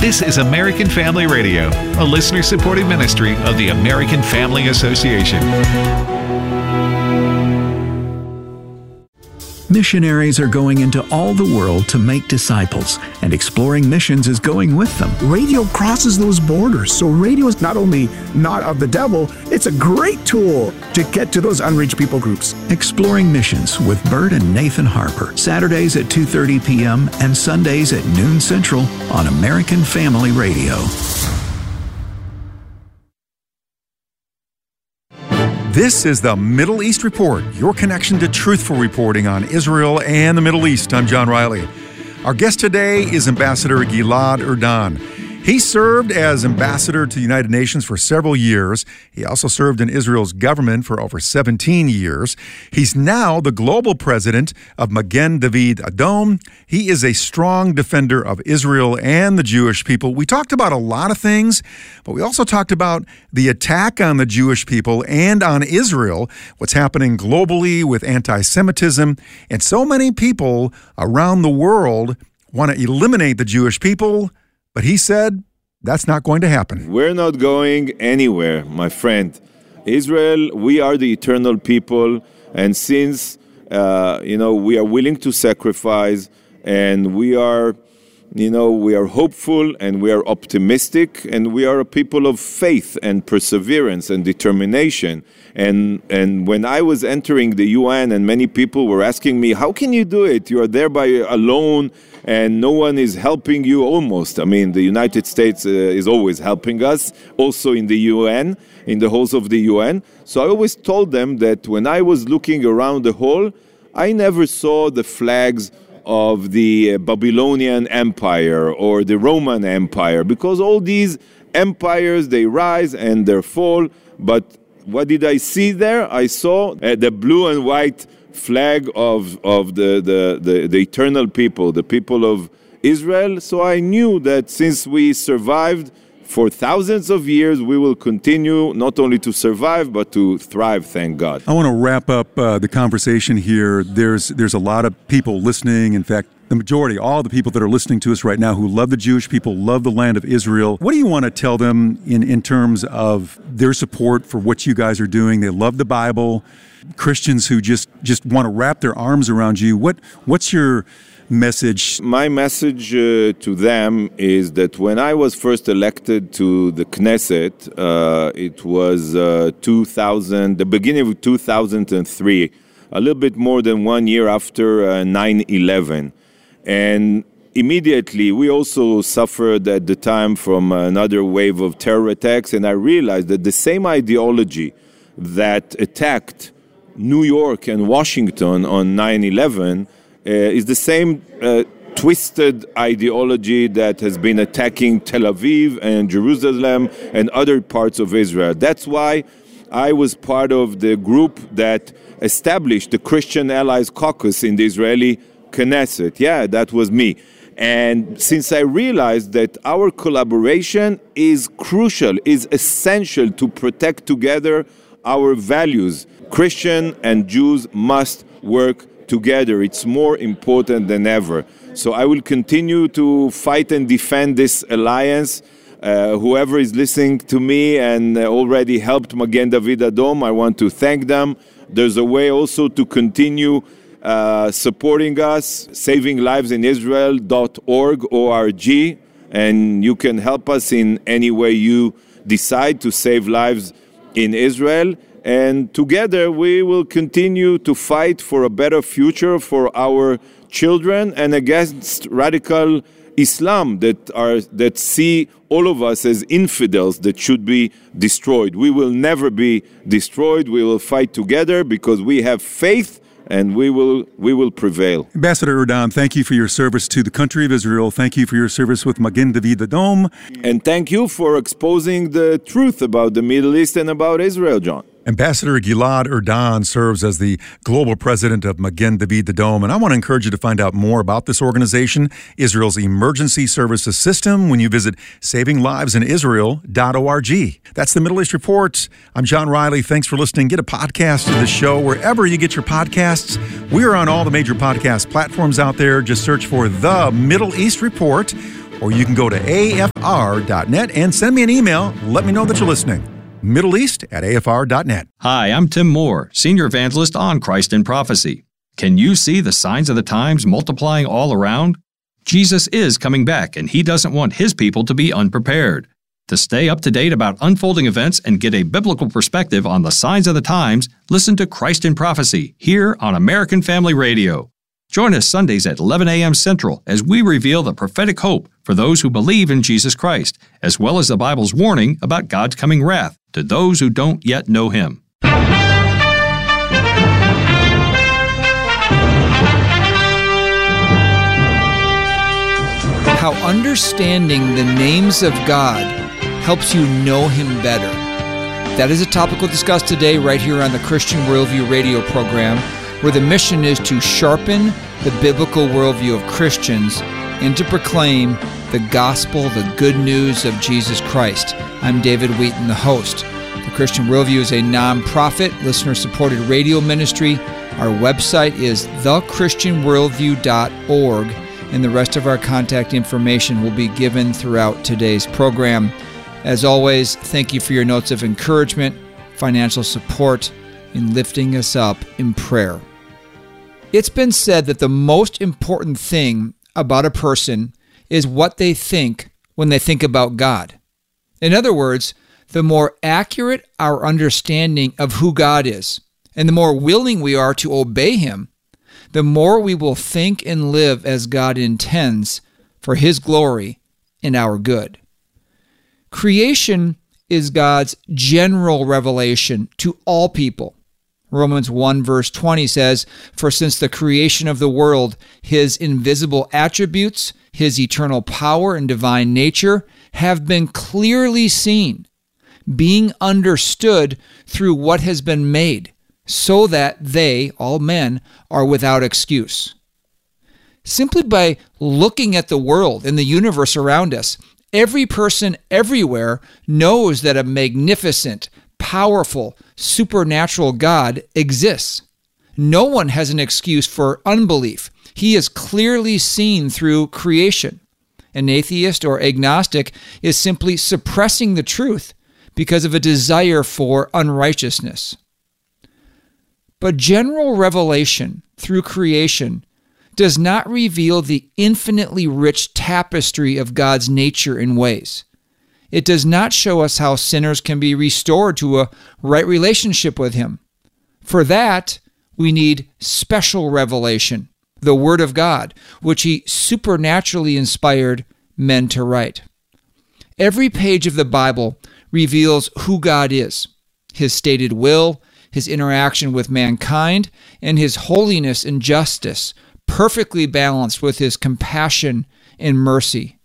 This is American Family Radio, a listener-supported ministry of the American Family Association. Missionaries are going into all the world to make disciples, and Exploring Missions is going with them. Radio crosses those borders, so radio is not only not of the devil, it's a great tool to get to those unreached people groups. Exploring Missions with Bert and Nathan Harper, Saturdays at 2:30 p.m. and Sundays at noon Central on American Family Radio. This is the Middle East Report, your connection to truthful reporting on Israel and the Middle East. I'm John Riley. Our guest today is Ambassador Gilad Erdan. He served as ambassador to the United Nations for several years. He also served in Israel's government for over 17 years. He's now the global president of Magen David Adom. He is a strong defender of Israel and the Jewish people. We talked about a lot of things, but we also talked about the attack on the Jewish people and on Israel, what's happening globally with anti-Semitism, and so many people around the world want to eliminate the Jewish people. But he said that's not going to happen. We're not going anywhere, my friend. Israel, we are the eternal people. And since, we are willing to sacrifice and we are hopeful and we are optimistic and we are a people of faith and perseverance and determination. And when I was entering the UN and many people were asking me, how can you do it? You are there alone and no one is helping you almost. I mean, the United States is always helping us, also in the UN, in the halls of the UN. So I always told them that when I was looking around the hall, I never saw the flags of the Babylonian Empire or the Roman Empire, because all these empires, they rise and they fall. But what did I see there? I saw the blue and white flag of the eternal people, the people of Israel. So I knew that since we survived for thousands of years, we will continue not only to survive, but to thrive, thank God. I want to wrap up the conversation here. There's a lot of people listening. In fact, the majority, all the people that are listening to us right now who love the Jewish people, love the land of Israel. What do you want to tell them in terms of their support for what you guys are doing? They love the Bible. Christians who just want to wrap their arms around you. What's your message? My message to them is that when I was first elected to the Knesset, it was the beginning of 2003, a little bit more than 1 year after 9/11. And immediately, we also suffered at the time from another wave of terror attacks, and I realized that the same ideology that attacked New York and Washington on 9/11 is the same twisted ideology that has been attacking Tel Aviv and Jerusalem and other parts of Israel. That's why I was part of the group that established the Christian Allies Caucus in the Israeli Knesset. Yeah, that was me. And since I realized that our collaboration is crucial, is essential to protect together our values, Christian and Jews must work together. It's more important than ever. So I will continue to fight and defend this alliance. Whoever is listening to me and already helped Magen David Adom, I want to thank them. There's a way also to continue supporting us, savinglivesinisrael.org, O-R-G, and you can help us in any way you decide to save lives in Israel. And together we will continue to fight for a better future for our children and against radical Islam that see all of us as infidels that should be destroyed. We will never be destroyed. We will fight together because we have faith, and we will prevail. Ambassador Erdan, thank you for your service to the country of Israel. Thank you for your service with Magen David Adom. And thank you for exposing the truth about the Middle East and about Israel, John. Ambassador Gilad Erdan serves as the global president of Magen David Adom, and I want to encourage you to find out more about this organization, Israel's emergency services system, when you visit savinglivesinisrael.org. That's the Middle East Report. I'm John Riley. Thanks for listening. Get a podcast of the show wherever you get your podcasts. We are on all the major podcast platforms out there. Just search for The Middle East Report, or you can go to afr.net and send me an email. Let me know that you're listening. Middle East at afr.net. Hi, I'm Tim Moore, Senior Evangelist on Christ in Prophecy. Can you see the signs of the times multiplying all around? Jesus is coming back, and He doesn't want His people to be unprepared. To stay up to date about unfolding events and get a biblical perspective on the signs of the times, listen to Christ in Prophecy here on American Family Radio. Join us Sundays at 11 a.m. Central as we reveal the prophetic hope for those who believe in Jesus Christ, as well as the Bible's warning about God's coming wrath to those who don't yet know Him. How understanding the names of God helps you know Him better. That is a topic we'll discuss today right here on the Christian Worldview radio program, where the mission is to sharpen the biblical worldview of Christians and to proclaim the gospel, the good news of Jesus Christ. I'm David Wheaton, the host. The Christian Worldview is a non-profit, listener-supported radio ministry. Our website is thechristianworldview.org, and the rest of our contact information will be given throughout today's program. As always, thank you for your notes of encouragement, financial support, and lifting us up in prayer. It's been said that the most important thing about a person is what they think when they think about God. In other words, the more accurate our understanding of who God is, and the more willing we are to obey Him, the more we will think and live as God intends for His glory and our good. Creation is God's general revelation to all people. Romans 1 verse 20 says, "For since the creation of the world, His invisible attributes, His eternal power and divine nature have been clearly seen, being understood through what has been made, so that they, all men, are without excuse." Simply by looking at the world and the universe around us, every person everywhere knows that a magnificent, powerful, supernatural God exists. No one has an excuse for unbelief. He is clearly seen through creation. An atheist or agnostic is simply suppressing the truth because of a desire for unrighteousness. But general revelation through creation does not reveal the infinitely rich tapestry of God's nature and ways. It does not show us how sinners can be restored to a right relationship with Him. For that, we need special revelation, the Word of God, which He supernaturally inspired men to write. Every page of the Bible reveals who God is, His stated will, His interaction with mankind, and His holiness and justice, perfectly balanced with His compassion and mercy.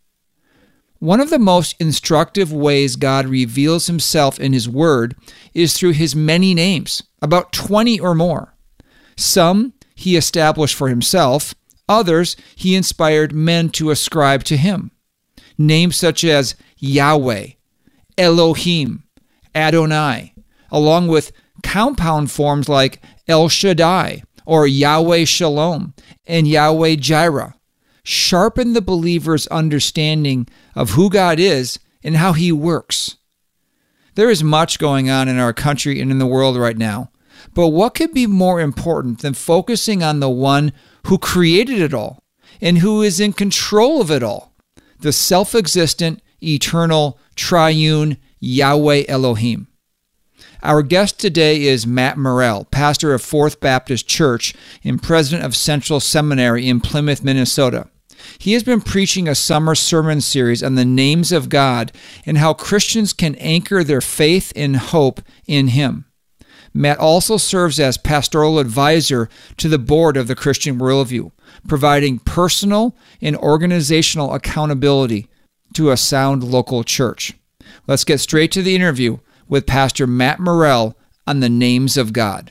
One of the most instructive ways God reveals Himself in His Word is through His many names, about 20 or more. Some He established for Himself, others He inspired men to ascribe to Him. Names such as Yahweh, Elohim, Adonai, along with compound forms like El Shaddai, or Yahweh Shalom, and Yahweh Jireh, sharpen the believer's understanding of who God is and how He works. There is much going on in our country and in the world right now, but what could be more important than focusing on the one who created it all and who is in control of it all, the self-existent, eternal, triune Yahweh Elohim? Our guest today is Matt Morrell, pastor of Fourth Baptist Church and president of Central Seminary in Plymouth, Minnesota. He has been preaching a summer sermon series on the names of God and how Christians can anchor their faith and hope in Him. Matt also serves as pastoral advisor to the board of the Christian Worldview, providing personal and organizational accountability to a sound local church. Let's get straight to the interview with Pastor Matt Morrell on the names of God.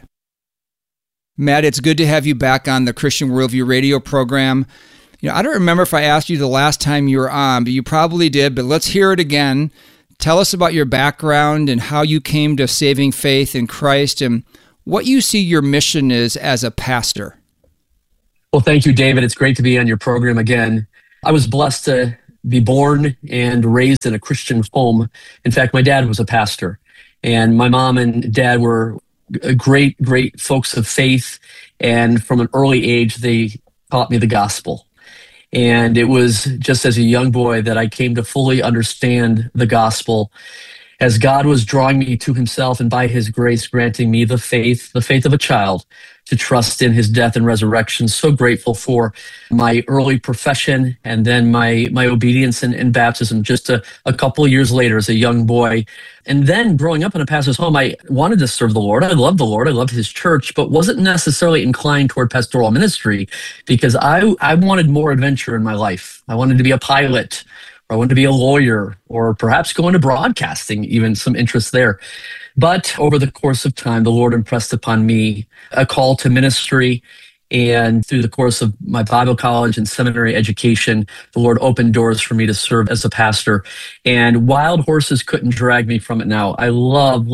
Matt, it's good to have you back on the Christian Worldview radio program. I don't remember if I asked you the last time you were on, but you probably did, but let's hear it again. Tell us about your background and how you came to saving faith in Christ and what you see your mission is as a pastor. Well, thank you, David. It's great to be on your program again. I was blessed to be born and raised in a Christian home. In fact, my dad was a pastor, and my mom and dad were great folks of faith. And from an early age, they taught me the gospel. And it was just as a young boy that I came to fully understand the gospel, as God was drawing me to himself and by his grace granting me the faith of a child to trust in his death and resurrection. So grateful for my early profession and then my obedience and baptism just a couple of years later as a young boy. And then growing up in a pastor's home, I wanted to serve the Lord. I loved the Lord. I loved his church, but wasn't necessarily inclined toward pastoral ministry because I wanted more adventure in my life. I wanted to be a pilot, or I wanted to be a lawyer, or perhaps go into broadcasting, even some interest there. But over the course of time, the Lord impressed upon me a call to ministry. And through the course of my Bible college and seminary education, the Lord opened doors for me to serve as a pastor. And wild horses couldn't drag me from it now. I love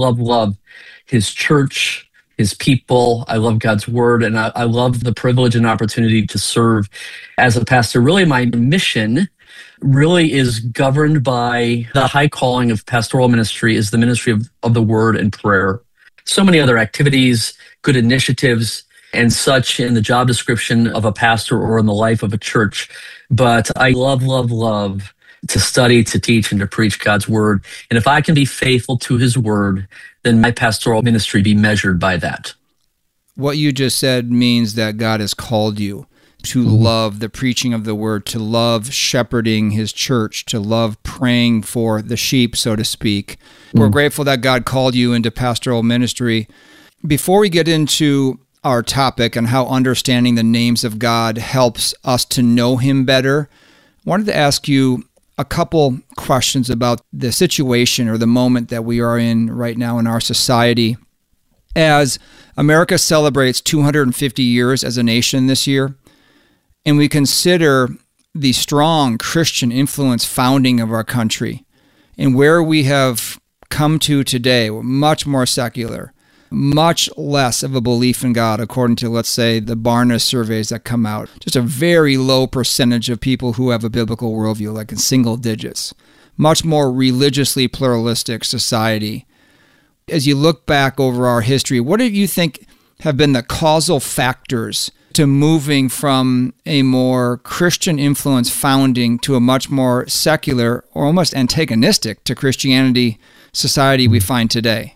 his church, his people. I love God's word. And I love the privilege and opportunity to serve as a pastor. Really, my mission really is governed by the high calling of pastoral ministry, is the ministry of the word and prayer. So many other activities, good initiatives, and such in the job description of a pastor or in the life of a church. But I love to study, to teach, and to preach God's word. And if I can be faithful to his word, then my pastoral ministry be measured by that. What you just said means that God has called you to love the preaching of the word, to love shepherding his church, to love praying for the sheep, so to speak. We're grateful that God called you into pastoral ministry. Before we get into our topic and how understanding the names of God helps us to know him better, I wanted to ask you a couple questions about the situation or the moment that we are in right now in our society. As America celebrates 250 years as a nation this year, and we consider the strong Christian influence founding of our country and where we have come to today, we're much more secular, much less of a belief in God, according to, let's say, the Barna surveys that come out. Just a very low percentage of people who have a biblical worldview, like in single digits. Much more religiously pluralistic society. As you look back over our history, what do you think have been the causal factors to moving from a more Christian influence founding to a much more secular or almost antagonistic to Christianity society we find today?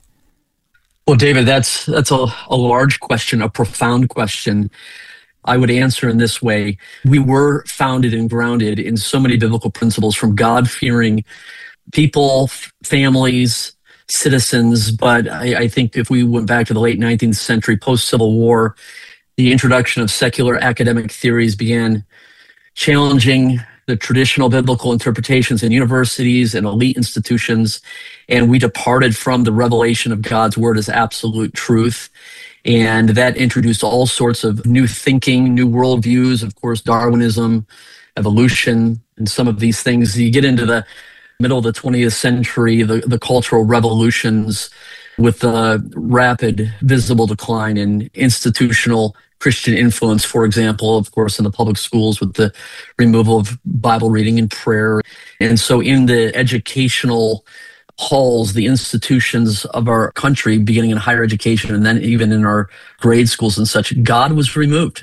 Well, David, that's a large question, a profound question. I would answer in this way. We were founded and grounded in so many biblical principles from God-fearing people, families, citizens. But I think if we went back to the late 19th century, post-Civil War, the introduction of secular academic theories began challenging the traditional biblical interpretations in universities and elite institutions, and we departed from the revelation of God's word as absolute truth. And that introduced all sorts of new thinking, new worldviews, of course, Darwinism, evolution, and some of these things. You get into the middle of the 20th century, the cultural revolutions with the rapid visible decline in institutional Christian influence, for example, of course, in the public schools with the removal of Bible reading and prayer. And so in the educational halls, the institutions of our country, beginning in higher education and then even in our grade schools and such, God was removed.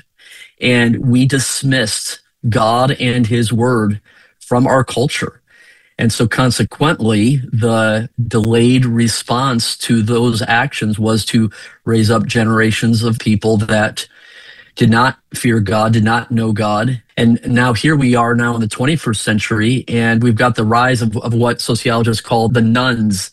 And we dismissed God and his word from our culture. And so consequently, the delayed response to those actions was to raise up generations of people that did not fear God, did not know God. And now here we are now in the 21st century, and we've got the rise of what sociologists call the nones,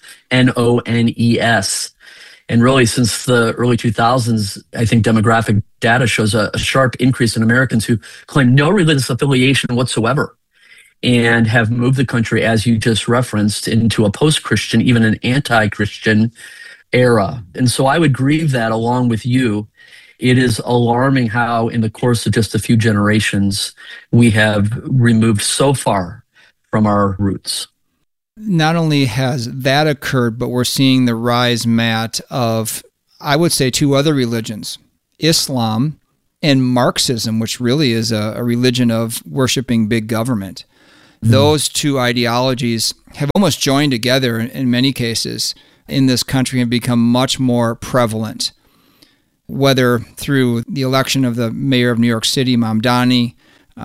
N-O-N-E-S. And really since the early 2000s, I think demographic data shows a sharp increase in Americans who claim no religious affiliation whatsoever and have moved the country, as you just referenced, into a post-Christian, even an anti-Christian era. And so I would grieve that along with you. It is alarming how in the course of just a few generations, we have removed so far from our roots. Not only has that occurred, but we're seeing the rise, Matt, of, I would say, two other religions, Islam and Marxism, which really is a religion of worshiping big government. Those two ideologies have almost joined together in many cases in this country and become much more prevalent, whether through the election of the mayor of New York City, Mamdani.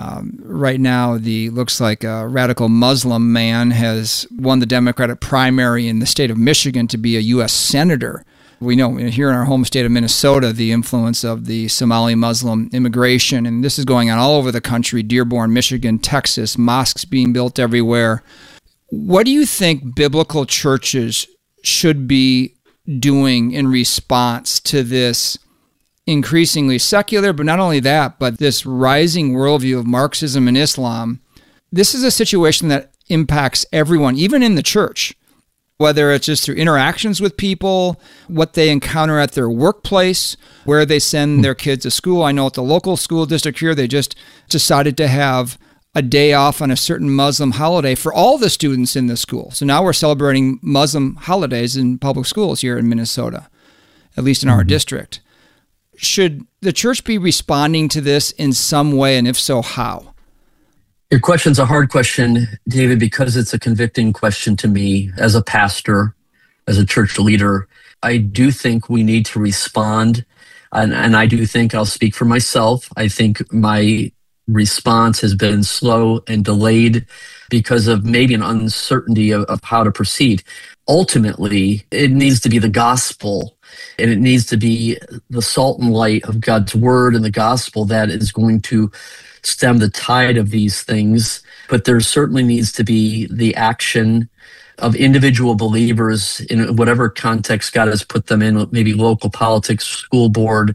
Right now, looks like a radical Muslim man has won the Democratic primary in the state of Michigan to be a U.S. senator. We know here in our home state of Minnesota, the influence of the Somali Muslim immigration, and this is going on all over the country, Dearborn, Michigan, Texas, mosques being built everywhere. What do you think biblical churches should be doing in response to this increasingly secular, but not only that, but this rising worldview of Marxism and Islam? This is a situation that impacts everyone, even in the church, whether it's just through interactions with people, what they encounter at their workplace, where they send their kids to school. I know at the local school district here, they just decided to have a day off on a certain Muslim holiday for all the students in the school. So now we're celebrating Muslim holidays in public schools here in Minnesota, at least in our district. Should the church be responding to this in some way, and if so, how? Your question's a hard question, David, because it's a convicting question to me as a pastor, as a church leader. I do think we need to respond, and I do think, I'll speak for myself, I think my response has been slow and delayed because of maybe an uncertainty of how to proceed. Ultimately, it needs to be the gospel, and it needs to be the salt and light of God's word and the gospel that is going to stem the tide of these things. But there certainly needs to be the action of individual believers in whatever context God has put them in, maybe local politics, school board,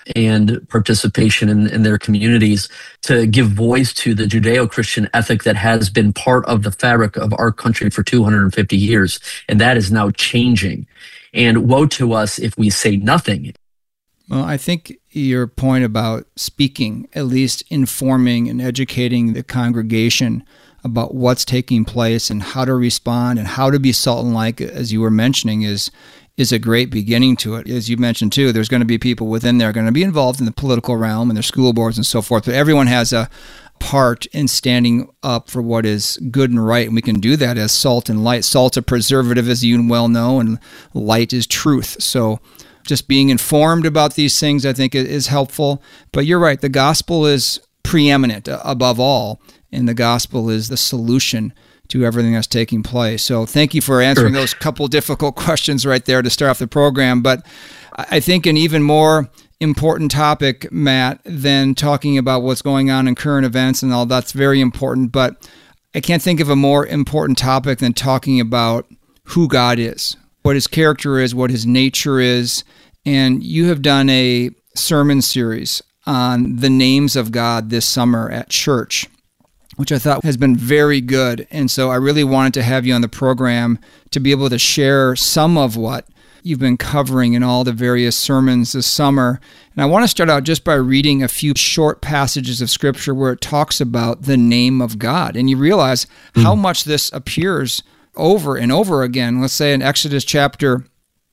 and participation in their communities, to give voice to the Judeo-Christian ethic that has been part of the fabric of our country for 250 years. And that is now changing. And woe to us if we say nothing. Well, I think your point about speaking, at least informing and educating the congregation about what's taking place and how to respond and how to be salt and light, as you were mentioning, is a great beginning to it. As you mentioned too, there's going to be people within there going to be involved in the political realm and their school boards and so forth, but everyone has a part in standing up for what is good and right, and we can do that as salt and light. Salt's a preservative, as you well know, and light is truth. So just being informed about these things, I think, is helpful. But you're right, the gospel is preeminent above all, and the gospel is the solution to everything that's taking place. So thank you for answering those couple difficult questions right there to start off the program. But I think an even more important topic, Matt, than talking about what's going on in current events and all that's very important, but I can't think of a more important topic than talking about who God is, what his character is, what his nature is. And you have done a sermon series on the names of God this summer at church, which I thought has been very good. And so I really wanted to have you on the program to be able to share some of what you've been covering in all the various sermons this summer. And I want to start out just by reading a few short passages of Scripture where it talks about the name of God. And you realize how much this appears over and over again. Let's say in Exodus chapter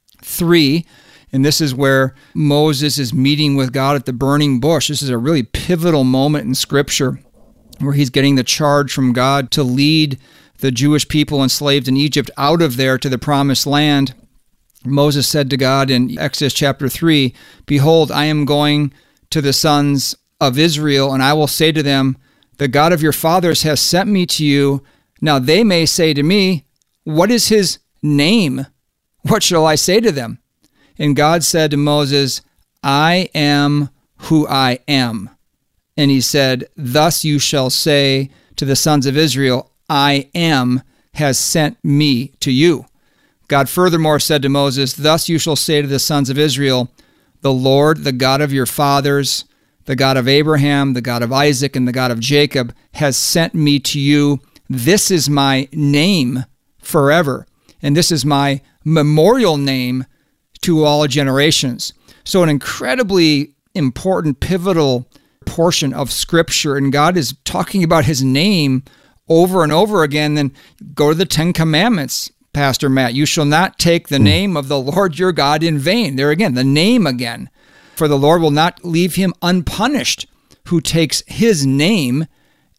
3, and this is where Moses is meeting with God at the burning bush. This is a really pivotal moment in Scripture where he's getting the charge from God to lead the Jewish people enslaved in Egypt out of there to the promised land. Moses said to God in Exodus chapter 3, "Behold, I am going to the sons of Israel, and I will say to them, the God of your fathers has sent me to you. Now they may say to me, what is his name? What shall I say to them?" And God said to Moses, "I am who I am." And he said, "Thus you shall say to the sons of Israel, I am has sent me to you." God furthermore said to Moses, "Thus you shall say to the sons of Israel, the Lord, the God of your fathers, the God of Abraham, the God of Isaac, and the God of Jacob, has sent me to you. This is my name forever, and this is my memorial name to all generations." So an incredibly important, pivotal portion of Scripture, and God is talking about his name over and over again. Then go to the 10 Commandments, Pastor Matt. "You shall not take the name of the Lord your God in vain." There again, the name again. "For the Lord will not leave him unpunished who takes his name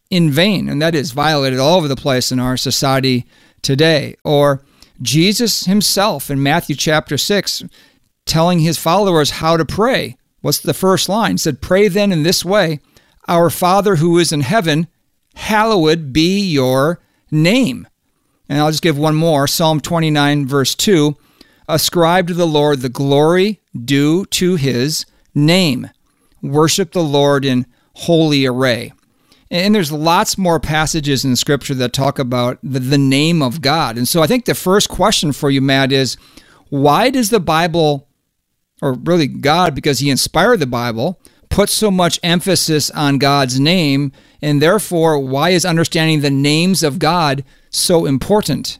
in vain, and that is violated all over the place in our society today. Or Jesus himself in Matthew chapter 6 telling his followers how to pray. What's the first line? He said, "Pray then in this way, Our Father who is in heaven, hallowed be your name." And I'll just give one more. Psalm 29, verse 2, "Ascribe to the Lord the glory due to his name. Worship the Lord in holy array." And there's lots more passages in Scripture that talk about the name of God. And so I think the first question for you, Matt, is why does the Bible, or really God, because he inspired the Bible, put so much emphasis on God's name? And therefore, why is understanding the names of God so important?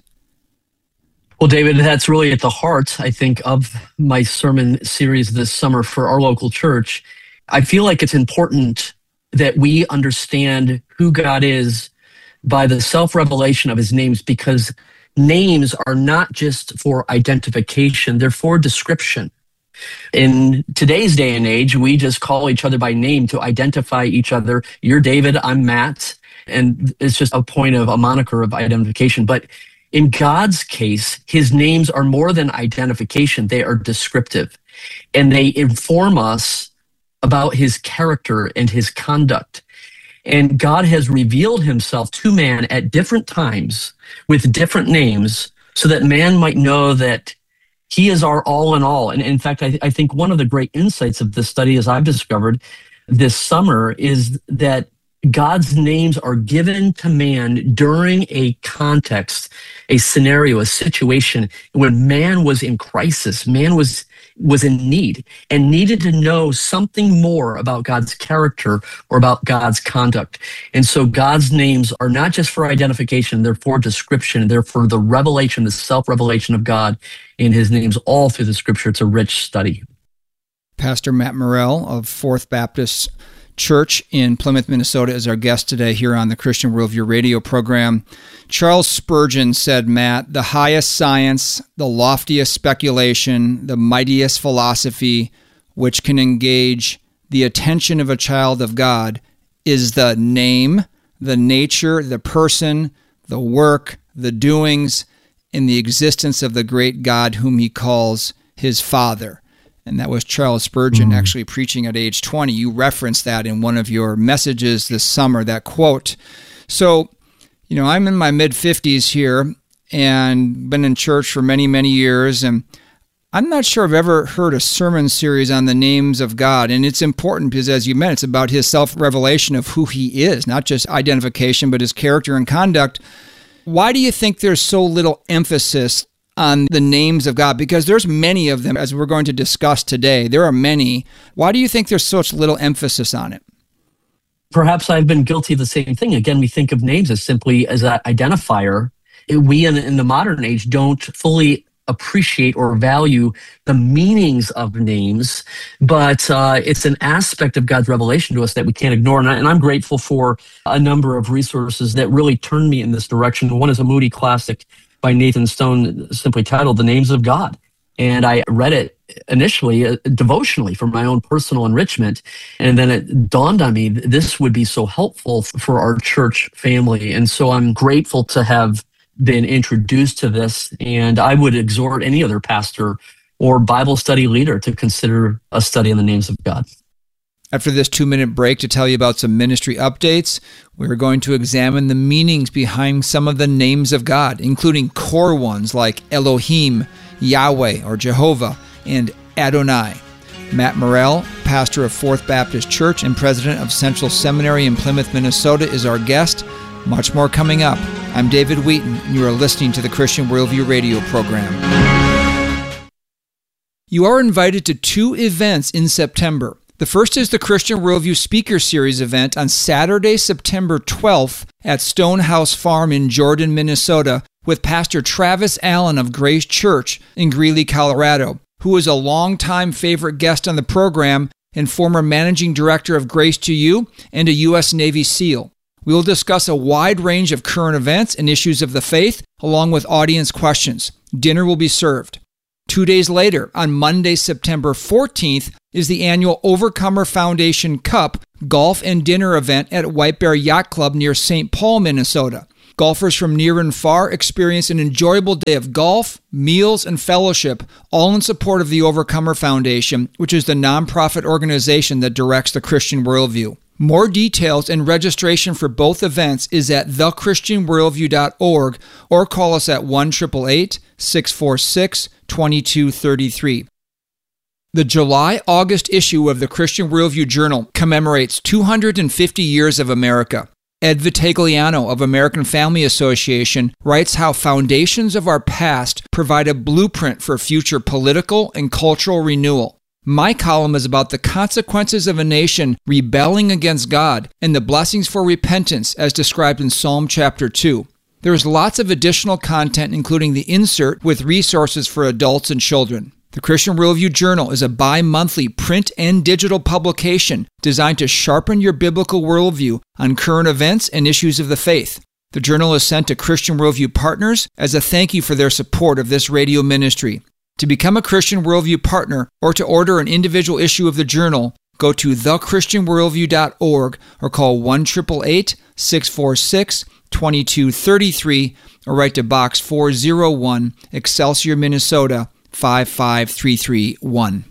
Well, David, that's really at the heart, I think, of my sermon series this summer for our local church. I feel like it's important that we understand who God is by the self-revelation of his names, because names are not just for identification, they're for description. In today's day and age, we just call each other by name to identify each other. You're David, I'm Matt, and it's just a point of a moniker of identification. But in God's case, his names are more than identification, they are descriptive, and they inform us about his character and his conduct. And God has revealed himself to man at different times with different names so that man might know that he is our all in all. And in fact, I think one of the great insights of this study, as I've discovered this summer, is that God's names are given to man during a context, a scenario, a situation when man was in crisis, man was in need and needed to know something more about God's character or about God's conduct. And so God's names are not just for identification, they're for description, they're for the revelation, the self-revelation of God in his names all through the Scripture. It's a rich study. Pastor Matt Morrell of Fourth Baptist Church in Plymouth, Minnesota is our guest today here on the Christian Worldview radio program. Charles Spurgeon said, Matt, "The highest science, the loftiest speculation, the mightiest philosophy which can engage the attention of a child of God is the name, the nature, the person, the work, the doings, and the existence of the great God whom he calls his Father." And that was Charles Spurgeon actually preaching at age 20. You referenced that in one of your messages this summer, that quote. So, I'm in my mid-50s here and been in church for many, many years, and I'm not sure I've ever heard a sermon series on the names of God. And it's important because, as you meant, it's about his self-revelation of who he is, not just identification, but his character and conduct. Why do you think there's so little emphasis on the names of God? Because there's many of them, as we're going to discuss today. There are many. Why do you think there's such little emphasis on it? Perhaps I've been guilty of the same thing. Again, we think of names as simply as an identifier. We in the modern age don't fully appreciate or value the meanings of names, but it's an aspect of God's revelation to us that we can't ignore. And I'm grateful for a number of resources that really turned me in this direction. One is a Moody classic by Nathan Stone, simply titled "The Names of God." And I read it initially devotionally for my own personal enrichment. And then it dawned on me that this would be so helpful for our church family. And so I'm grateful to have been introduced to this. And I would exhort any other pastor or Bible study leader to consider a study in the names of God. After this 2-minute break to tell you about some ministry updates, we're going to examine the meanings behind some of the names of God, including core ones like Elohim, Yahweh or Jehovah, and Adonai. Matt Morrell, pastor of Fourth Baptist Church and president of Central Seminary in Plymouth, Minnesota, is our guest. Much more coming up. I'm David Wheaton, and you are listening to the Christian Worldview radio program. You are invited to 2 events in September. The first is the Christian Worldview Speaker Series event on Saturday, September 12th at Stonehouse Farm in Jordan, Minnesota, with Pastor Travis Allen of Grace Church in Greeley, Colorado, who is a longtime favorite guest on the program and former managing director of Grace to You and a U.S. Navy SEAL. We will discuss a wide range of current events and issues of the faith, along with audience questions. Dinner will be served. 2 days later, on Monday, September 14th, is the annual Overcomer Foundation Cup golf and dinner event at White Bear Yacht Club near St. Paul, Minnesota. Golfers from near and far experience an enjoyable day of golf, meals, and fellowship, all in support of the Overcomer Foundation, which is the nonprofit organization that directs the Christian Worldview. More details and registration for both events is at thechristianworldview.org or call us at 1-888-646-2233. The July-August issue of the Christian Worldview Journal commemorates 250 years of America. Ed Vitagliano of American Family Association writes how foundations of our past provide a blueprint for future political and cultural renewal. My column is about the consequences of a nation rebelling against God and the blessings for repentance as described in Psalm chapter 2. There is lots of additional content, including the insert with resources for adults and children. The Christian Worldview Journal is a bi-monthly print and digital publication designed to sharpen your biblical worldview on current events and issues of the faith. The journal is sent to Christian Worldview partners as a thank you for their support of this radio ministry. To become a Christian Worldview partner or to order an individual issue of the journal, go to thechristianworldview.org or call 1-888-646-2233 or write to Box 401, Excelsior, Minnesota, 55331.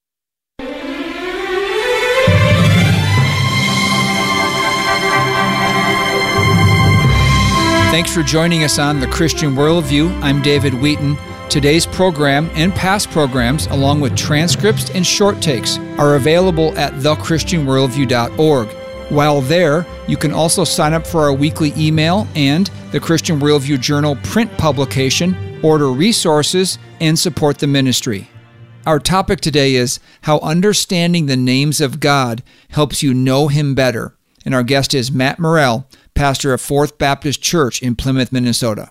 Thanks for joining us on The Christian Worldview. I'm David Wheaton. Today's program and past programs, along with transcripts and short takes, are available at thechristianworldview.org. While there, you can also sign up for our weekly email and the Christian Worldview Journal print publication, order resources, and support the ministry. Our topic today is how understanding the names of God helps you know Him better. And our guest is Matt Morrell, pastor of Fourth Baptist Church in Plymouth, Minnesota.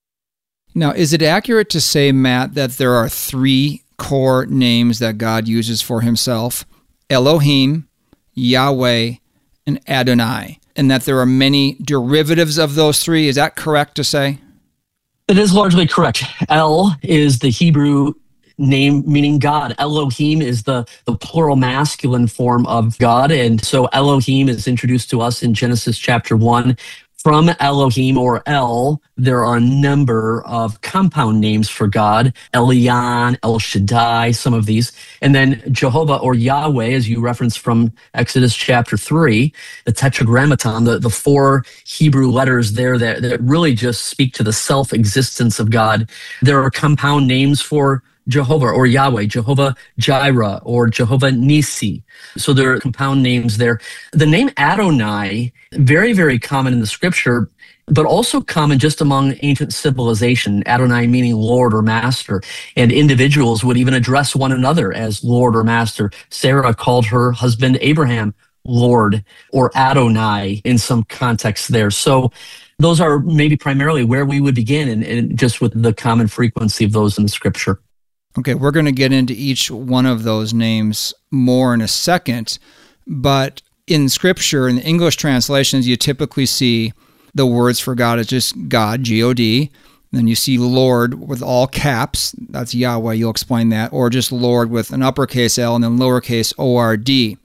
Now, is it accurate to say, Matt, that there are three core names that God uses for Himself? Elohim, Yahweh, and Adonai, and that there are many derivatives of those three? Is that correct to say? It is largely correct. El is the Hebrew name meaning God. Elohim is the plural masculine form of God. And so Elohim is introduced to us in Genesis chapter 1. From Elohim, or El, there are a number of compound names for God. Elyon, El Shaddai, some of these. And then Jehovah, or Yahweh, as you referenced from Exodus chapter 3, the Tetragrammaton, the four Hebrew letters there that really just speak to the self-existence of God. There are compound names for Jehovah or Yahweh, Jehovah Jireh or Jehovah Nisi. So there are compound names there. The name Adonai, very, very common in the scripture, but also common just among ancient civilization, Adonai meaning Lord or Master. And individuals would even address one another as Lord or Master. Sarah called her husband Abraham Lord or Adonai in some context there. So those are maybe primarily where we would begin, and just with the common frequency of those in the scripture. Okay, we're going to get into each one of those names more in a second, but in Scripture, in the English translations, you typically see the words for God as just God, G-O-D. Then you see Lord with all caps, that's Yahweh, you'll explain that, or just Lord with an uppercase L and then lowercase O-R-D.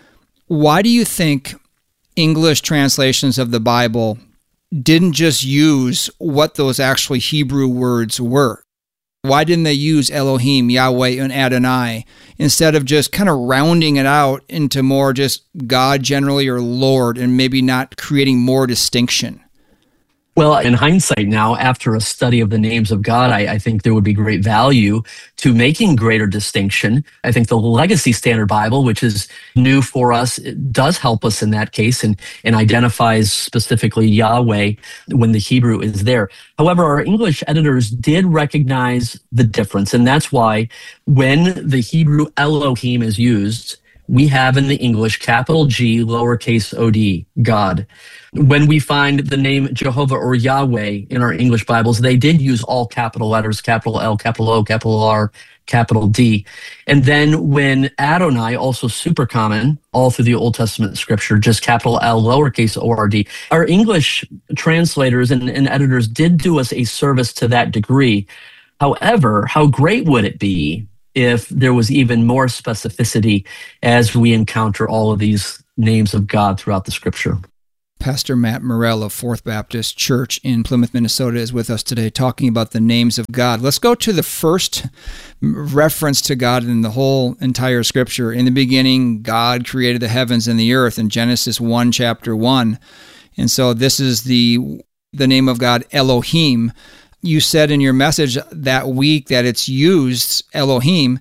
Why do you think English translations of the Bible didn't just use what those actually Hebrew words were? Why didn't they use Elohim, Yahweh, and Adonai instead of just kind of rounding it out into more just God generally or Lord and maybe not creating more distinction? Well, in hindsight now, after a study of the names of God, I think there would be great value to making greater distinction. I think the Legacy Standard Bible, which is new for us, it does help us in that case and identifies specifically Yahweh when the Hebrew is there. However, our English editors did recognize the difference, and that's why when the Hebrew Elohim is used, we have in the English capital G, lowercase o-d, God. When we find the name Jehovah or Yahweh in our English Bibles, they did use all capital letters, capital L, capital O, capital R, capital D. And then when Adonai, also super common, all through the Old Testament scripture, just capital L, lowercase O-R-D. Our English translators and editors did do us a service to that degree. However, how great would it be if there was even more specificity as we encounter all of these names of God throughout the Scripture. Pastor Matt Morell of Fourth Baptist Church in Plymouth, Minnesota is with us today talking about the names of God. Let's go to the first reference to God in the whole entire Scripture. In the beginning, God created the heavens and the earth in Genesis 1, chapter 1. And so this is the name of God, Elohim. You said in your message that week that it's used, Elohim,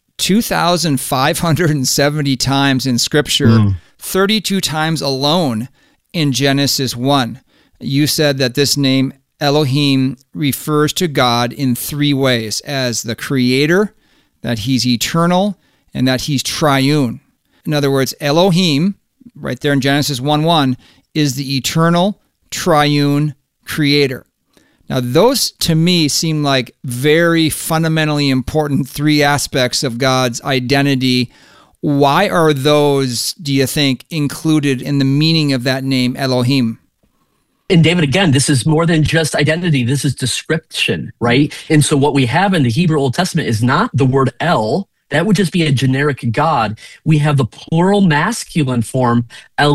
2,570 times in Scripture, 32 times alone in Genesis 1. You said that this name, Elohim, refers to God in three ways: as the creator, that he's eternal, and that he's triune. In other words, Elohim, right there in Genesis 1:1, is the eternal, triune creator. Now, those to me seem like very fundamentally important three aspects of God's identity. Why are those, do you think, included in the meaning of that name, Elohim? And David, again, this is more than just identity. This is description, right? And so what we have in the Hebrew Old Testament is not the word El. That would just be a generic God. We have the plural masculine form,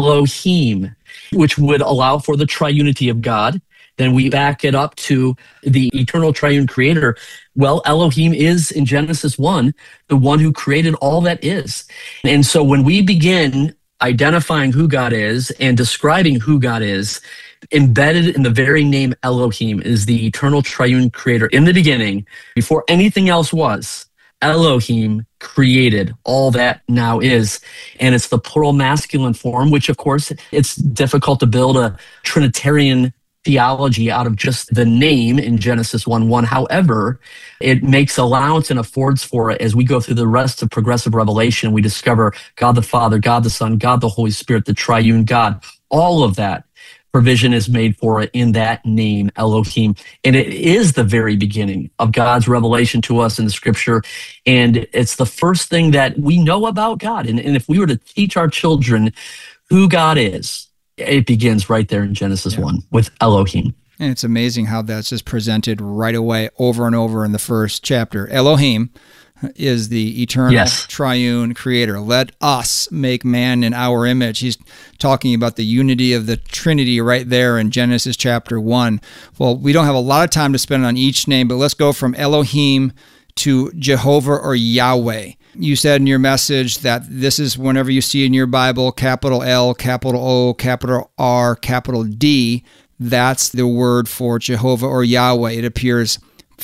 Elohim, which would allow for the triunity of God. Then we back it up to the eternal triune creator. Well, Elohim is, in Genesis 1, the one who created all that is. And so when we begin identifying who God is and describing who God is, embedded in the very name Elohim is the eternal triune creator. In the beginning, before anything else was, Elohim created all that now is. And it's the plural masculine form, which of course it's difficult to build a Trinitarian theology out of just the name in Genesis 1:1. However, it makes allowance and affords for it as we go through the rest of progressive revelation. We discover God the Father, God the Son, God the Holy Spirit, the triune God. All of that provision is made for it in that name, Elohim. And it is the very beginning of God's revelation to us in the Scripture. And it's the first thing that we know about God. And if we were to teach our children who God is, it begins right there in Genesis 1 with Elohim. And it's amazing how that's just presented right away over and over in the first chapter. Elohim is the eternal triune creator. Let us make man in our image. He's talking about the unity of the Trinity right there in Genesis chapter 1. Well, we don't have a lot of time to spend on each name, but let's go from Elohim to Jehovah or Yahweh. You said in your message that this is whenever you see in your Bible, capital L, capital O, capital R, capital D, that's the word for Jehovah or Yahweh. It appears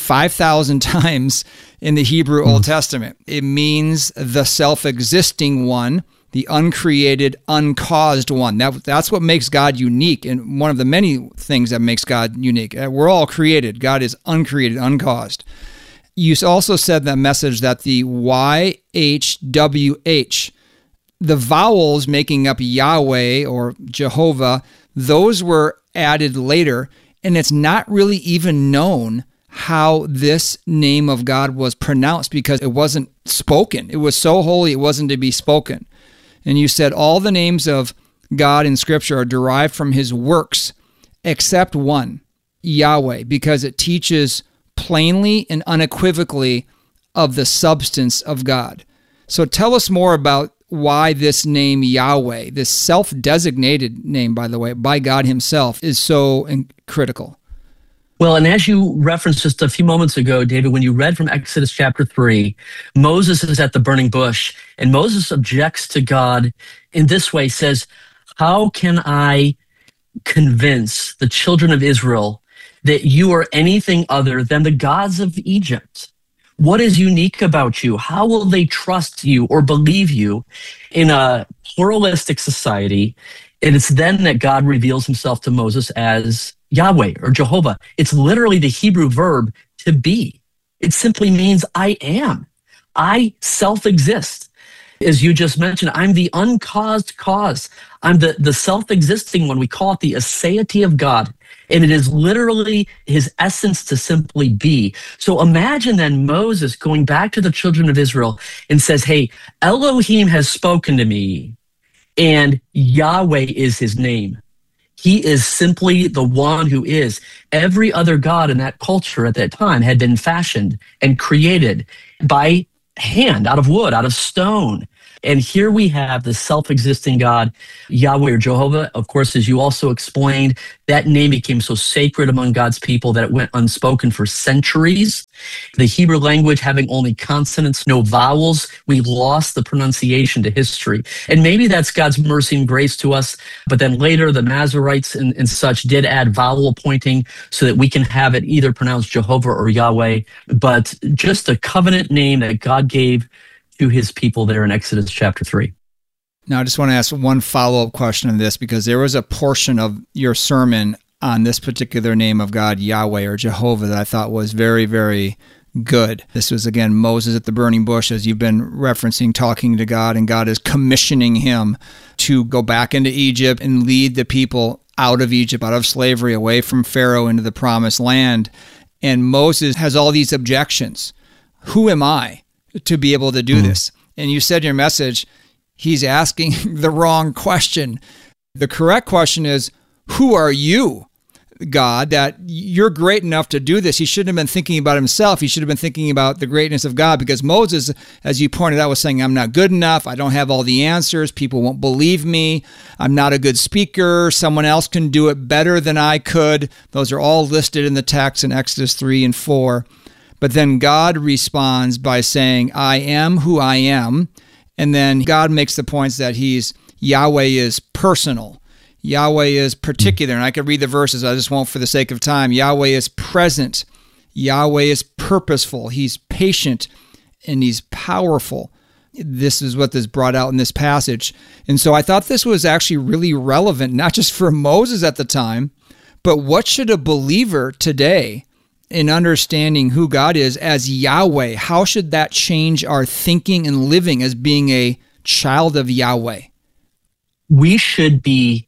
5,000 times in the Hebrew Old Testament. It means the self-existing one, the uncreated, uncaused one. That's what makes God unique, and one of the many things that makes God unique. We're all created. God is uncreated, uncaused. You also said that message that the YHWH, the vowels making up Yahweh or Jehovah, those were added later, and it's not really even known how this name of God was pronounced because it wasn't spoken. It was so holy, it wasn't to be spoken. And you said all the names of God in Scripture are derived from his works, except one, Yahweh, because it teaches plainly and unequivocally of the substance of God. So tell us more about why this name Yahweh, this self-designated name, by the way, by God himself, is so critical. Well, and as you referenced just a few moments ago, David, when you read from Exodus chapter 3, Moses is at the burning bush, and Moses objects to God in this way, says, how can I convince the children of Israel that you are anything other than the gods of Egypt? What is unique about you? How will they trust you or believe you in a pluralistic society? And it's then that God reveals himself to Moses as Yahweh or Jehovah. It's literally the Hebrew verb to be. It simply means I am. I self-exist. As you just mentioned, I'm the uncaused cause. I'm the self-existing one. We call it the aseity of God. And it is literally his essence to simply be. So imagine then Moses going back to the children of Israel and says, hey, Elohim has spoken to me, and Yahweh is his name. He is simply the one who is. Every other god in that culture at that time had been fashioned and created by hand, out of wood, out of stone. And here we have the self-existing God, Yahweh or Jehovah. Of course, as you also explained, that name became so sacred among God's people that it went unspoken for centuries. The Hebrew language having only consonants, no vowels, we lost the pronunciation to history. And maybe that's God's mercy and grace to us. But then later, the Masoretes and such did add vowel pointing so that we can have it either pronounced Jehovah or Yahweh. But just a covenant name that God gave to his people there in Exodus chapter 3. Now, I just want to ask one follow-up question on this, because there was a portion of your sermon on this particular name of God, Yahweh or Jehovah, that I thought was very, very good. This was, again, Moses at the burning bush, as you've been referencing, talking to God, and God is commissioning him to go back into Egypt and lead the people out of Egypt, out of slavery, away from Pharaoh into the promised land. And Moses has all these objections. Who am I to be able to do this? And you said in your message, he's asking the wrong question. The correct question is, who are you, God, that you're great enough to do this? He shouldn't have been thinking about himself. He should have been thinking about the greatness of God, because Moses, as you pointed out, was saying, I'm not good enough. I don't have all the answers. People won't believe me. I'm not a good speaker. Someone else can do it better than I could. Those are all listed in the text in Exodus 3 and 4. But then God responds by saying, I am who I am. And then God makes the points that Yahweh is personal. Yahweh is particular. And I could read the verses, I just won't for the sake of time. Yahweh is present. Yahweh is purposeful. He's patient and he's powerful. This is what is brought out in this passage. And so I thought this was actually really relevant, not just for Moses at the time, but what should a believer today, in understanding who God is as Yahweh, how should that change our thinking and living as being a child of Yahweh? We should be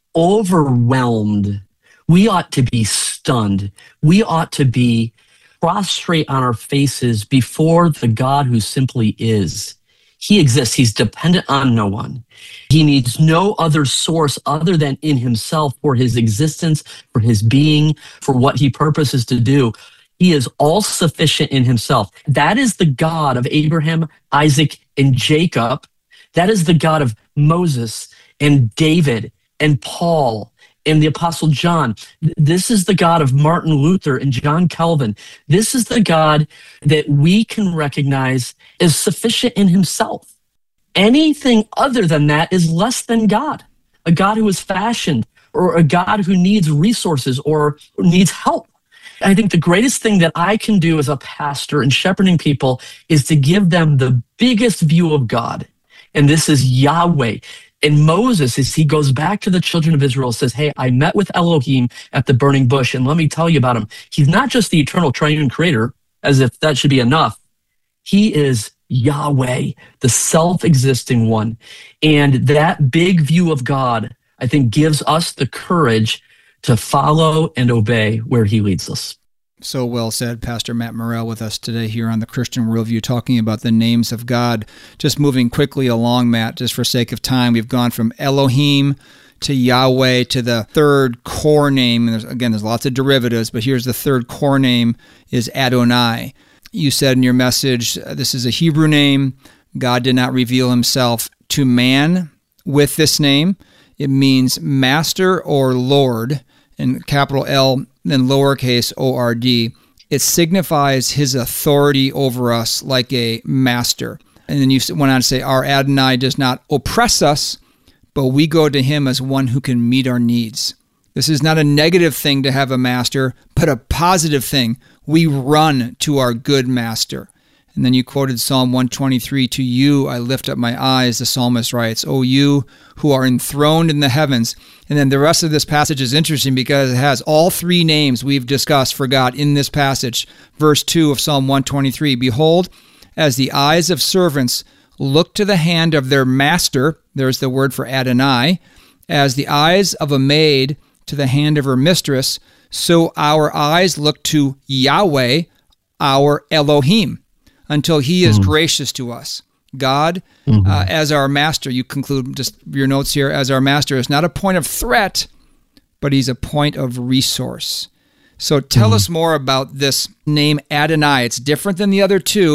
overwhelmed. We ought to be stunned. We ought to be prostrate on our faces before the God who simply is. He exists. He's dependent on no one. He needs no other source other than in himself for his existence, for his being, for what he purposes to do. He is all sufficient in himself. That is the God of Abraham, Isaac, and Jacob. That is the God of Moses and David and Paul and the Apostle John. This is the God of Martin Luther and John Calvin. This is the God that we can recognize is sufficient in himself. Anything other than that is less than God, a God who is fashioned, or a God who needs resources or needs help. I think the greatest thing that I can do as a pastor and shepherding people is to give them the biggest view of God. And this is Yahweh. And Moses, as he goes back to the children of Israel, says, hey, I met with Elohim at the burning bush, and let me tell you about him. He's not just the eternal triune creator, as if that should be enough. He is Yahweh, the self-existing one. And that big view of God, I think, gives us the courage to follow and obey where he leads us. So well said. Pastor Matt Morrell with us today here on the Christian Worldview, talking about the names of God. Just moving quickly along, Matt, just for sake of time, we've gone from Elohim to Yahweh to the third core name. And there's lots of derivatives, but here's the third core name is Adonai. You said in your message, this is a Hebrew name. God did not reveal himself to man with this name. It means master or Lord, in capital L, then lowercase O-R-D. It signifies his authority over us like a master. And then you went on to say, our Adonai does not oppress us, but we go to him as one who can meet our needs. This is not a negative thing to have a master, but a positive thing. We run to our good master. And then you quoted Psalm 123, to you I lift up my eyes, the psalmist writes, O you who are enthroned in the heavens. And then the rest of this passage is interesting because it has all three names we've discussed for God in this passage. Verse 2 of Psalm 123, behold, as the eyes of servants look to the hand of their master, there's the word for Adonai, as the eyes of a maid to the hand of her mistress, so our eyes look to Yahweh, our Elohim, until he is gracious to us. God, as our master, you conclude just your notes here, as our master is not a point of threat, but he's a point of resource. So tell us more about this name Adonai. It's different than the other two.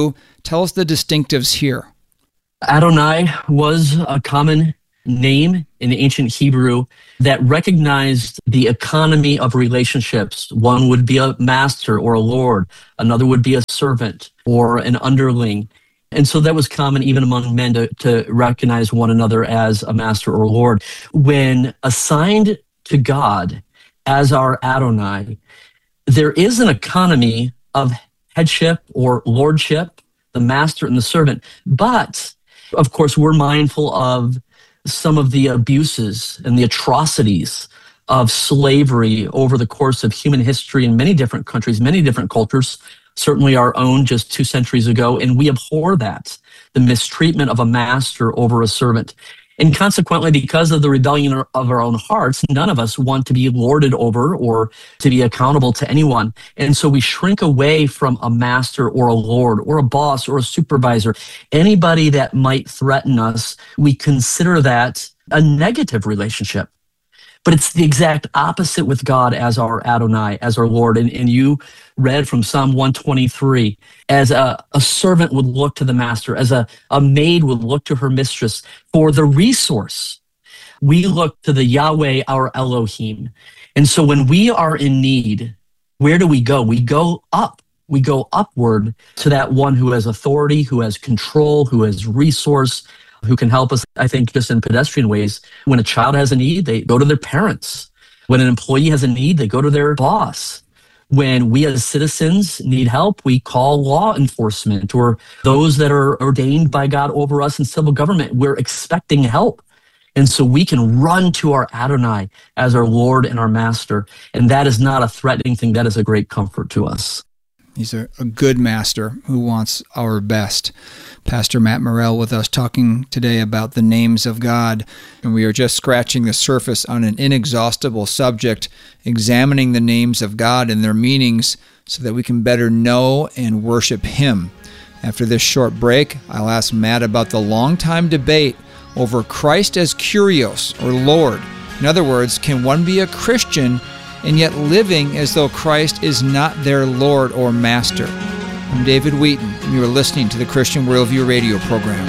Tell us the distinctives here. Adonai was a common name in ancient Hebrew that recognized the economy of relationships. One would be a master or a lord, another would be a servant or an underling. And so that was common even among men to recognize one another as a master or lord. When assigned to God as our Adonai, there is an economy of headship or lordship, the master and the servant. But, of course, we're mindful of some of the abuses and the atrocities of slavery over the course of human history in many different countries, many different cultures, certainly our own just 2 centuries ago. And we abhor that, the mistreatment of a master over a servant. And consequently, because of the rebellion of our own hearts, none of us want to be lorded over or to be accountable to anyone. And so we shrink away from a master or a lord or a boss or a supervisor. Anybody that might threaten us, we consider that a negative relationship. But it's the exact opposite with God as our Adonai, as our Lord. And you read from Psalm 123, as a servant would look to the master, as a maid would look to her mistress for the resource. We look to the Yahweh, our Elohim. And so when we are in need, where do we go? We go up. We go upward to that one who has authority, who has control, who has resource, who can help us, I think, just in pedestrian ways. When a child has a need, they go to their parents. When an employee has a need, they go to their boss. When we as citizens need help, we call law enforcement or those that are ordained by God over us in civil government. We're expecting help. And so we can run to our Adonai as our Lord and our Master. And that is not a threatening thing. That is a great comfort to us. He's a good master who wants our best. Pastor Matt Morrell with us talking today about the names of God. And we are just scratching the surface on an inexhaustible subject, examining the names of God and their meanings so that we can better know and worship Him. After this short break, I'll ask Matt about the long-time debate over Christ as Kyrios, or Lord. In other words, can one be a Christian and yet living as though Christ is not their Lord or Master? I'm David Wheaton, and you are listening to the Christian Worldview radio program.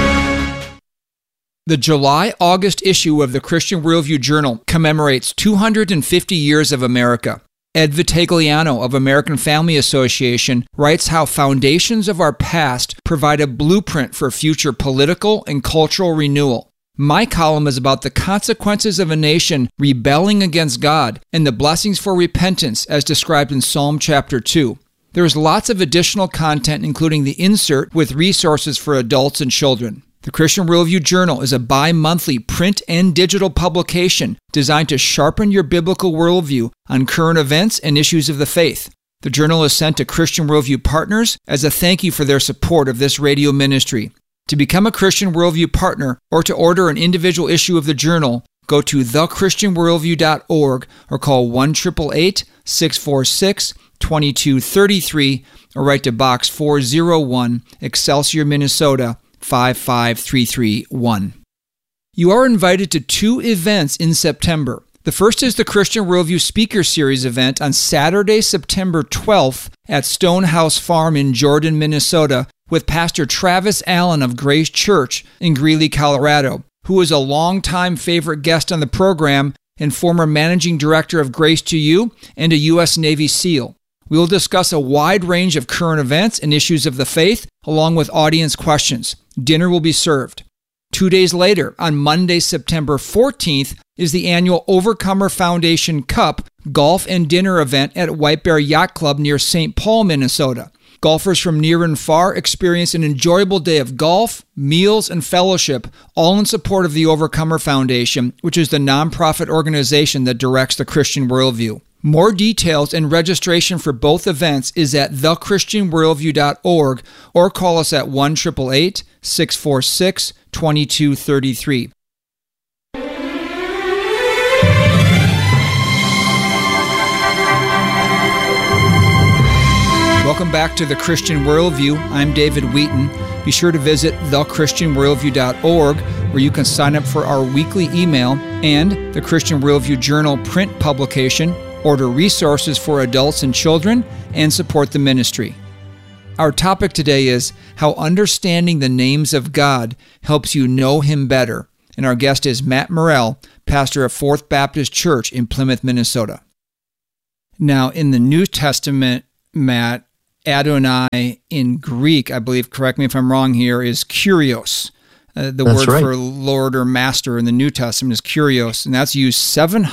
The July-August issue of the Christian Worldview Journal commemorates 250 years of America. Ed Vitagliano of American Family Association writes how foundations of our past provide a blueprint for future political and cultural renewal. My column is about the consequences of a nation rebelling against God and the blessings for repentance as described in Psalm chapter 2. There is lots of additional content, including the insert with resources for adults and children. The Christian Worldview Journal is a bi-monthly print and digital publication designed to sharpen your biblical worldview on current events and issues of the faith. The journal is sent to Christian Worldview partners as a thank you for their support of this radio ministry. To become a Christian Worldview partner or to order an individual issue of the journal, go to thechristianworldview.org or call 1-888-646-2233 or write to Box 401, Excelsior, Minnesota 55331. You are invited to 2 events in September. The first is the Christian Worldview Speaker Series event on Saturday, September 12th at Stonehouse Farm in Jordan, Minnesota, with Pastor Travis Allen of Grace Church in Greeley, Colorado, who is a longtime favorite guest on the program and former managing director of Grace to You and a U.S. Navy SEAL. We will discuss a wide range of current events and issues of the faith, along with audience questions. Dinner will be served. 2 days later, on Monday, September 14th, is the annual Overcomer Foundation Cup golf and dinner event at White Bear Yacht Club near St. Paul, Minnesota. Golfers from near and far experience an enjoyable day of golf, meals, and fellowship, all in support of the Overcomer Foundation, which is the nonprofit organization that directs the Christian Worldview. More details and registration for both events is at thechristianworldview.org or call us at 1-888-646-2233. Welcome back to The Christian Worldview. I'm David Wheaton. Be sure to visit thechristianworldview.org where you can sign up for our weekly email and the Christian Worldview Journal print publication, order resources for adults and children, and support the ministry. Our topic today is how understanding the names of God helps you know Him better. And our guest is Matt Morrell, pastor of Fourth Baptist Church in Plymouth, Minnesota. Now, in the New Testament, Matt, Adonai in Greek, I believe, correct me if I'm wrong here, is Kyrios. The word for Lord or Master in the New Testament is Kyrios, and that's used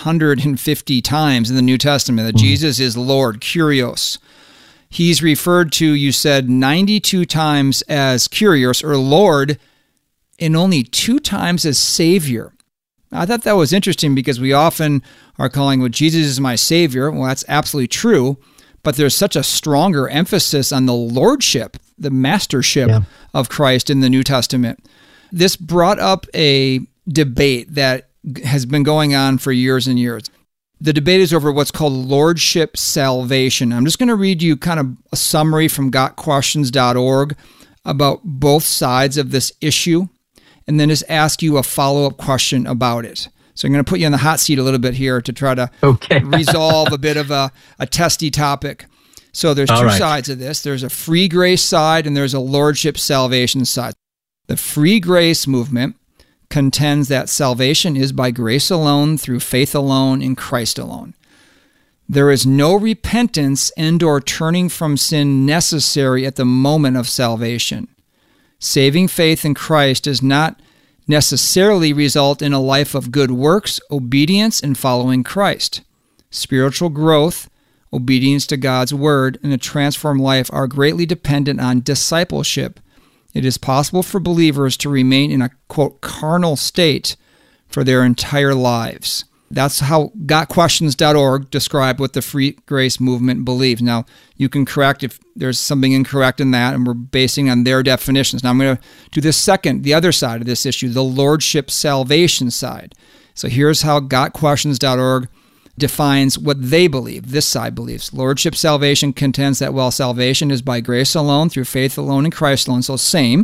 750 times in the New Testament, that Jesus is Lord, Kyrios. He's referred to, you said, 92 times as Kyrios, or Lord, and only 2 times as Savior. I thought that was interesting because we often are calling, well, Jesus is my Savior. Well, that's absolutely true, but there's such a stronger emphasis on the lordship, the mastership of Christ in the New Testament. This brought up a debate that has been going on for years and years. The debate is over what's called lordship salvation. I'm just going to read you kind of a summary from gotquestions.org about both sides of this issue, and then just ask you a follow-up question about it. So I'm going to put you on the hot seat a little bit here to try to resolve a bit of a testy topic. So there's two sides of this. There's a free grace side and there's a lordship salvation side. The free grace movement contends that salvation is by grace alone, through faith alone, in Christ alone. There is no repentance and or turning from sin necessary at the moment of salvation. Saving faith in Christ does not necessarily result in a life of good works, obedience, and following Christ. Spiritual growth, obedience to God's word, and a transformed life are greatly dependent on discipleship. It is possible for believers to remain in a, quote, carnal state for their entire lives. That's how gotquestions.org described what the free grace movement believes. Now, you can correct if there's something incorrect in that, and we're basing on their definitions. Now, I'm going to do the other side of this issue, the lordship salvation side. So here's how gotquestions.org defines what they believe, this side believes. Lordship salvation contends that while salvation is by grace alone, through faith alone, in Christ alone, so same,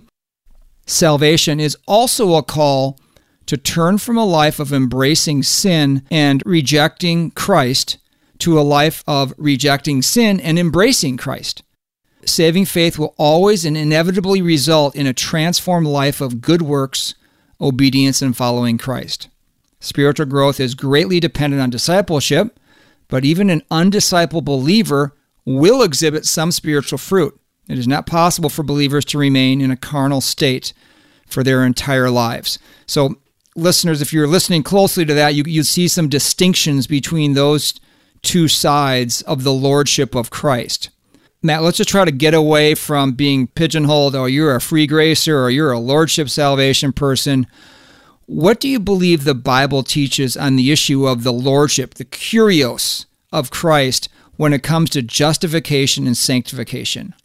salvation is also a call to turn from a life of embracing sin and rejecting Christ to a life of rejecting sin and embracing Christ. Saving faith will always and inevitably result in a transformed life of good works, obedience, and following Christ. Spiritual growth is greatly dependent on discipleship, but even an undiscipled believer will exhibit some spiritual fruit. It is not possible for believers to remain in a carnal state for their entire lives. So, listeners, if you're listening closely to that, you see some distinctions between those two sides of the lordship of Christ. Matt, let's just try to get away from being pigeonholed, oh, you're a free gracer or you're a lordship salvation person. What do you believe the Bible teaches on the issue of the lordship, the Kyrios of Christ, when it comes to justification and sanctification?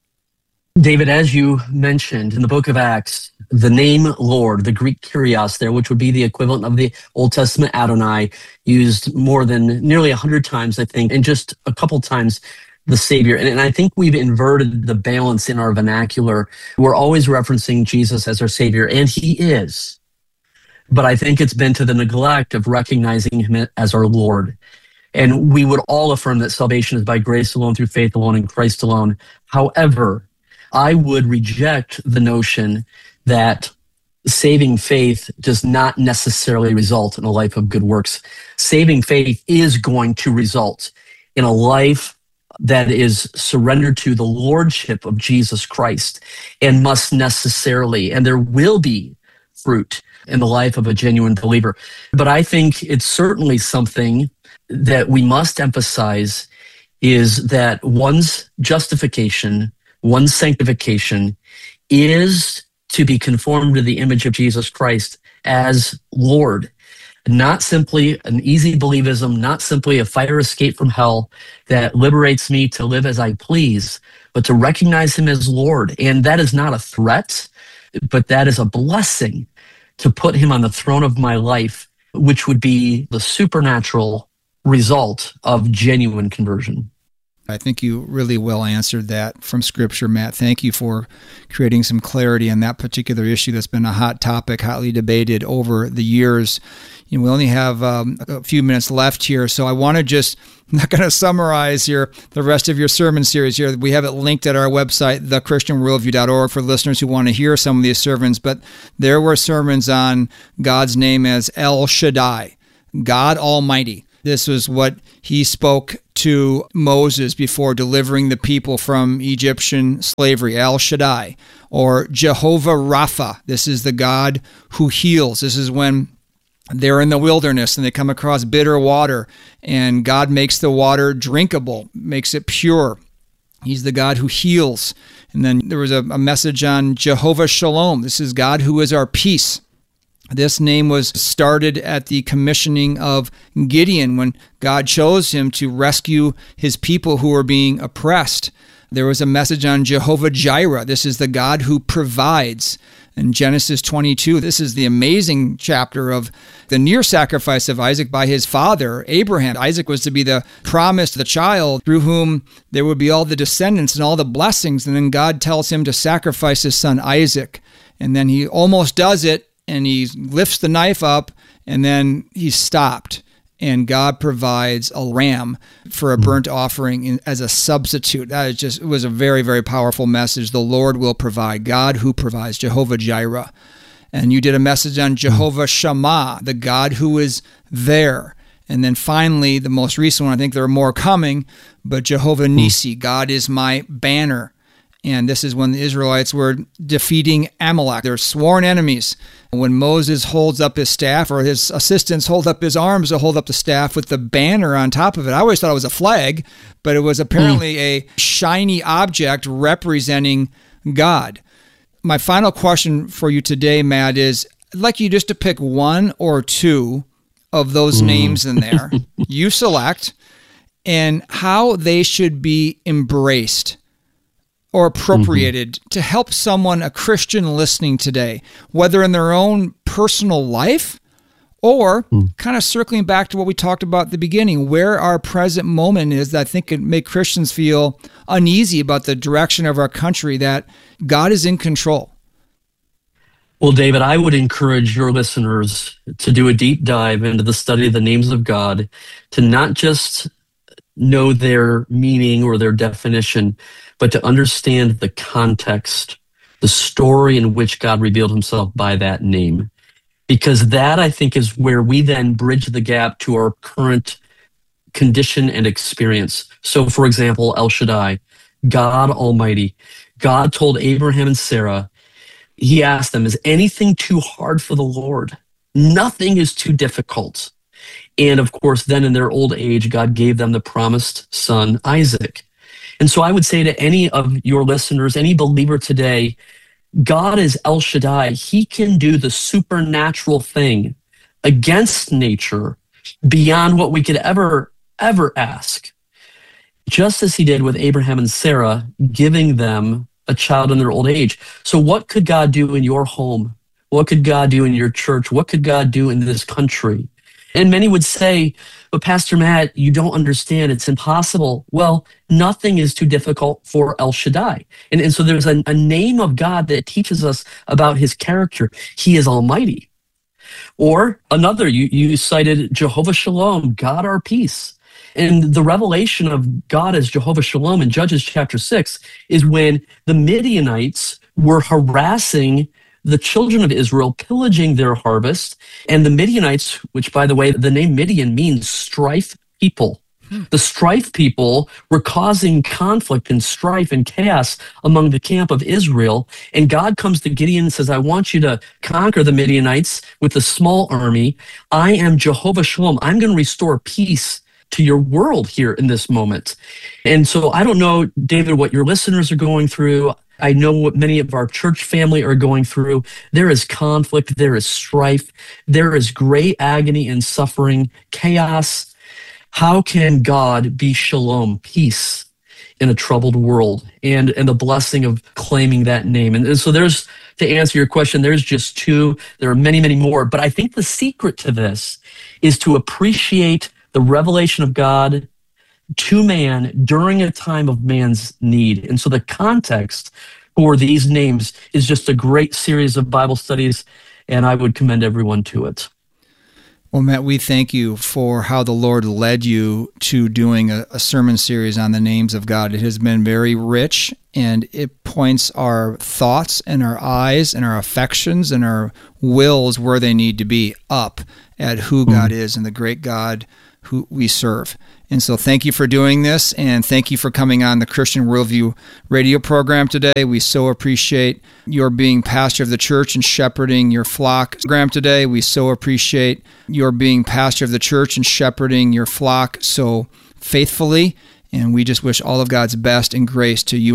David, as you mentioned in the book of Acts, the name Lord, the Greek Kyrios there, which would be the equivalent of the Old Testament Adonai, used more than nearly 100 times, I think, and just a couple times the Savior. And I think we've inverted the balance in our vernacular. We're always referencing Jesus as our Savior, and He is. But I think it's been to the neglect of recognizing Him as our Lord. And we would all affirm that salvation is by grace alone, through faith alone, in Christ alone. However, I would reject the notion that saving faith does not necessarily result in a life of good works. Saving faith is going to result in a life that is surrendered to the lordship of Jesus Christ, and must necessarily, and there will be fruit in the life of a genuine believer. But I think it's certainly something that we must emphasize, is that one's justification, one's sanctification is to be conformed to the image of Jesus Christ as Lord. Not simply an easy believism, not simply a fire escape from hell that liberates me to live as I please, but to recognize Him as Lord. And that is not a threat, but that is a blessing, to put Him on the throne of my life, which would be the supernatural result of genuine conversion. I think you really well answered that from Scripture, Matt. Thank you for creating some clarity on that particular issue that's been a hot topic, hotly debated over the years. We only have a few minutes left here, so I want to just, I'm not going to summarize here the rest of your sermon series here. We have it linked at our website, thechristianworldview.org, for listeners who want to hear some of these sermons, but there were sermons on God's name as El Shaddai, God Almighty. This was what he spoke to Moses before delivering the people from Egyptian slavery, El Shaddai, or Jehovah Rapha. This is the God who heals. This is when they're in the wilderness and they come across bitter water, and God makes the water drinkable, makes it pure. He's the God who heals. And then there was a message on Jehovah Shalom. This is God who is our peace. This name was started at the commissioning of Gideon when God chose him to rescue his people who were being oppressed. There was a message on Jehovah Jireh. This is the God who provides. In Genesis 22, this is the amazing chapter of the near sacrifice of Isaac by his father, Abraham. Isaac was to be the promised, the child through whom there would be all the descendants and all the blessings. And then God tells him to sacrifice his son Isaac. And then he almost does it. And he lifts the knife up, and then he's stopped. And God provides a ram for a burnt offering as a substitute. That is just, it was a very, very powerful message. The Lord will provide. God who provides, Jehovah Jireh. And you did a message on Jehovah Shammah, the God who is there. And then finally, the most recent one, I think there are more coming, but Jehovah Nissi, God is my banner. And this is when the Israelites were defeating Amalek, their sworn enemies. When Moses holds up his staff, or his assistants hold up his arms to hold up the staff with the banner on top of it. I always thought it was a flag, but it was apparently a shiny object representing God. My final question for you today, Matt, is I'd like you just to pick one or two of those names in there. You select, and how they should be embraced or appropriated to help someone, a Christian listening today, whether in their own personal life or kind of circling back to what we talked about at the beginning, where our present moment is that I think could make Christians feel uneasy about the direction of our country, that God is in control. Well, David, I would encourage your listeners to do a deep dive into the study of the names of God, to not just know their meaning or their definition, but to understand the context, the story in which God revealed himself by that name. Because that, I think, is where we then bridge the gap to our current condition and experience. So, for example, El Shaddai, God Almighty. God told Abraham and Sarah, he asked them, is anything too hard for the Lord? Nothing is too difficult. And of course, then in their old age, God gave them the promised son, Isaac. And so I would say to any of your listeners, any believer today, God is El Shaddai. He can do the supernatural thing against nature beyond what we could ever ask. Just as he did with Abraham and Sarah, giving them a child in their old age. So what could God do in your home? What could God do in your church? What could God do in this country? And many would say, but Pastor Matt, you don't understand. It's impossible. Well, nothing is too difficult for El Shaddai. And so there's a name of God that teaches us about his character. He is almighty. Or another, you cited Jehovah Shalom, God our peace. And the revelation of God as Jehovah Shalom in Judges chapter 6 is when the Midianites were harassing the children of Israel, pillaging their harvest. And the Midianites, which, by the way, the name Midian means strife people. The strife people were causing conflict and strife and chaos among the camp of Israel. And God comes to Gideon and says, I want you to conquer the Midianites with a small army. I am Jehovah Shalom. I'm going to restore peace to your world here in this moment. And so I don't know, David, what your listeners are going through. I know what many of our church family are going through. There is conflict, there is strife, there is great agony and suffering, chaos. How can God be shalom, peace, in a troubled world, and the blessing of claiming that name? And so there's, to answer your question, there's just two. There are many, many more. But I think the secret to this is to appreciate the revelation of God to man during a time of man's need. And so the context for these names is just a great series of Bible studies, and I would commend everyone to it. Well, Matt, we thank you for how the Lord led you to doing a sermon series on the names of God. It has been very rich, and it points our thoughts and our eyes and our affections and our wills where they need to be, up at who God is and the great God who we serve. And so thank you for doing this, and thank you for coming on the Christian Worldview radio program today. We so appreciate your being pastor of the church and shepherding your flock. Today, we so appreciate your being pastor of the church and shepherding your flock so faithfully, and we just wish all of God's best and grace to you